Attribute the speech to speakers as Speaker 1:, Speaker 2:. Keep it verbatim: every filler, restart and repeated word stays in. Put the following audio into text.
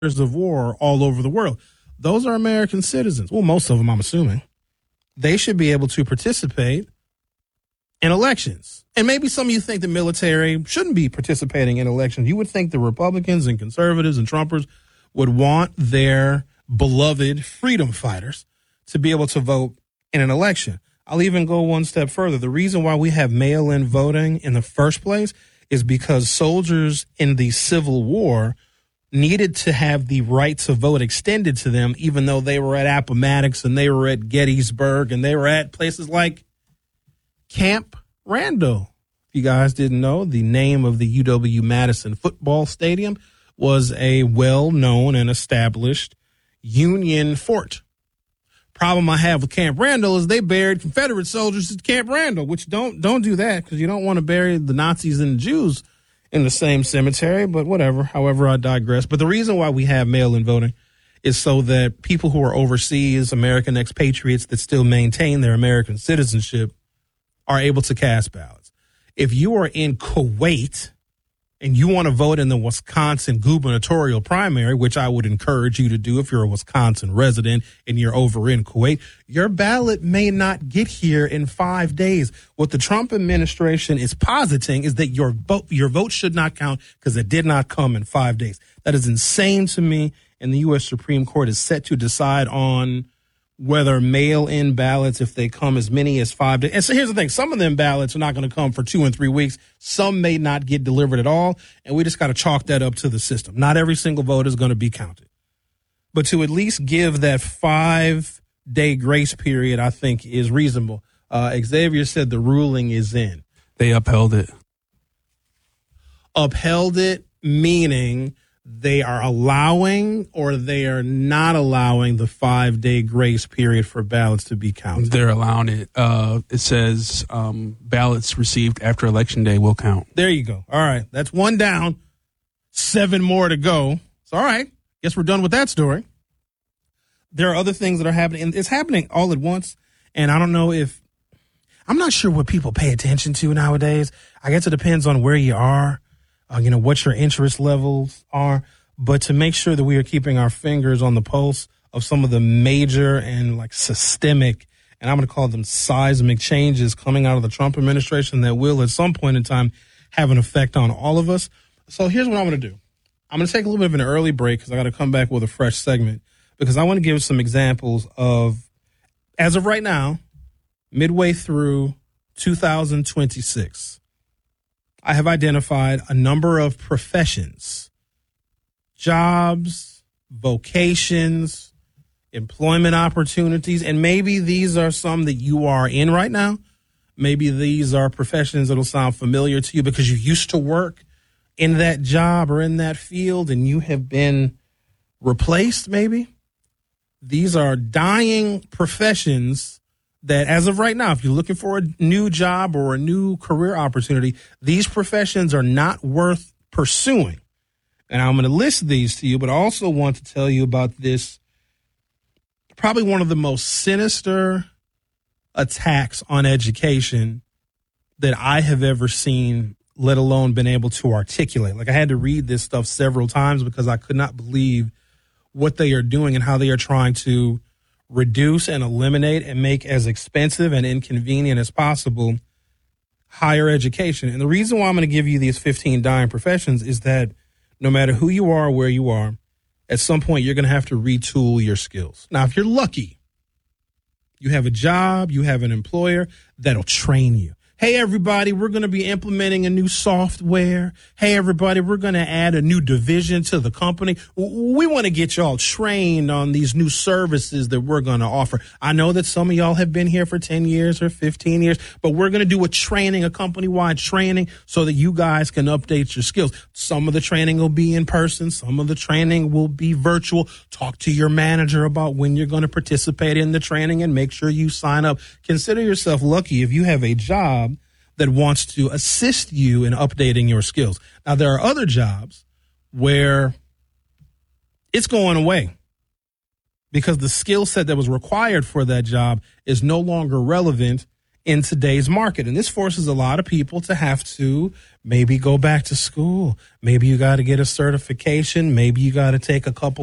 Speaker 1: of war all over the world. Those are American citizens. Well, most of them, I'm assuming. They should be able to participate in elections. And maybe some of you think the military shouldn't be participating in elections. You would think the Republicans and conservatives and Trumpers would want their beloved freedom fighters to be able to vote in an election. I'll even go one step further. The reason why we have mail-in voting in the first place is because soldiers in the Civil War needed to have the right to vote extended to them, even though they were at Appomattox and they were at Gettysburg and they were at places like Camp Randall. If you guys didn't know, the name of the U W-Madison football stadium was a well-known and established Union fort. Problem I have with Camp Randall is they buried Confederate soldiers at Camp Randall, which don't don't do that because you don't want to bury the Nazis and the Jews in the same cemetery, but whatever. However, I digress. But the reason why we have mail-in voting is so that people who are overseas, American expatriates that still maintain their American citizenship, are able to cast ballots. If you are in Kuwait and you want to vote in the Wisconsin gubernatorial primary, which I would encourage you to do if you're a Wisconsin resident and you're over in Kuwait, your ballot may not get here in five days. What the Trump administration is positing is that your vote, your vote should not count because it did not come in five days. That is insane to me, and the U S Supreme Court is set to decide on whether mail-in ballots, if they come as many as five days. And so here's the thing. Some of them ballots are not going to come for two and three weeks. Some may not get delivered at all. And we just got to chalk that up to the system. Not every single vote is going to be counted. But to at least give that five-day grace period, I think, is reasonable. Uh, Xavier said the ruling is in.
Speaker 2: They upheld it.
Speaker 1: Upheld it, meaning they are allowing or they are not allowing the five-day grace period for ballots to be counted?
Speaker 2: They're allowing it. Uh, it says um, ballots received after Election Day will count.
Speaker 1: There you go. All right. That's one down, seven more to go. So, all right. Guess we're done with that story. There are other things that are happening, and it's happening all at once, and I don't know if – I'm not sure what people pay attention to nowadays. I guess it depends on where you are. Uh, you know, what your interest levels are, but to make sure that we are keeping our fingers on the pulse of some of the major and like systemic, and I'm going to call them seismic changes coming out of the Trump administration that will at some point in time have an effect on all of us. So here's what I'm going to do. I'm going to take a little bit of an early break because I got to come back with a fresh segment because I want to give some examples of, as of right now, midway through two thousand twenty-six, I have identified a number of professions, jobs, vocations, employment opportunities, and maybe these are some that you are in right now. Maybe these are professions that will sound familiar to you because you used to work in that job or in that field and you have been replaced maybe. These are dying professions that as of right now, if you're looking for a new job or a new career opportunity, these professions are not worth pursuing. And I'm going to list these to you, but I also want to tell you about this, probably one of the most sinister attacks on education that I have ever seen, let alone been able to articulate. Like I had to read this stuff several times because I could not believe what they are doing and how they are trying to reduce and eliminate and make as expensive and inconvenient as possible higher education. And the reason why I'm going to give you these fifteen dying professions is that no matter who you are, where you are, at some point you're going to have to retool your skills. Now, if you're lucky, you have a job, you have an employer that'll train you. Hey, everybody, we're going to be implementing a new software. Hey, everybody, we're going to add a new division to the company. We want to get y'all trained on these new services that we're going to offer. I know that some of y'all have been here for ten years or fifteen years, but we're going to do a training, a company-wide training so that you guys can update your skills. Some of the training will be in person. Some of the training will be virtual. Talk to your manager about when you're going to participate in the training and make sure you sign up. Consider yourself lucky if you have a job that wants to assist you in updating your skills. Now, there are other jobs where it's going away because the skill set that was required for that job is no longer relevant in today's market. And this forces a lot of people to have to maybe go back to school. Maybe you got to get a certification. Maybe you got to take a couple